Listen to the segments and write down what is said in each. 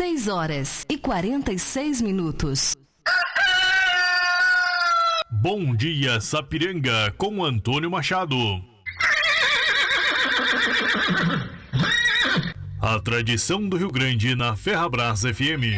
6h46. Bom dia, Sapiranga, com Antônio Machado. A tradição do Rio Grande na Ferrabras FM.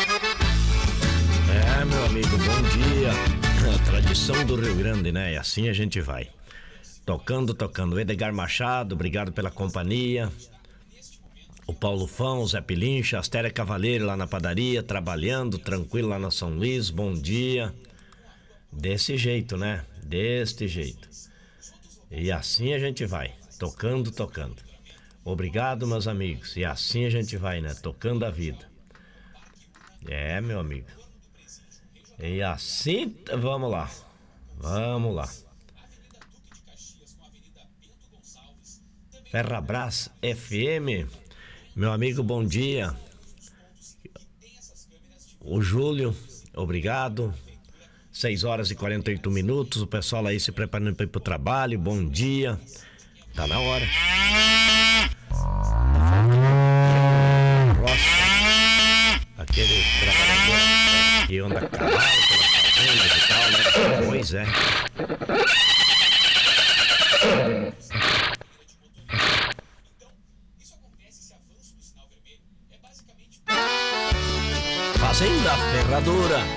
Meu amigo, bom dia. A tradição do Rio Grande, né? E assim a gente vai. Tocando. Edgar Machado, obrigado pela companhia. O Paulo Fão, o Zé Pilincha, Astéria Cavaleiro lá na padaria, trabalhando, tranquilo lá na São Luís, bom dia. Desse jeito, né? Deste jeito. E assim a gente vai, tocando. Obrigado, meus amigos. E assim a gente vai, né? Tocando a vida. Meu amigo. E assim, vamos lá. Ferrabras FM. Meu amigo, bom dia. O Júlio, obrigado. 6h48. O pessoal aí se preparando para ir pro trabalho. Bom dia. Tá na hora. Aquele trabalhador que anda a cavalo pela fazenda e tal, né? Pois é. Fazenda Ferradura.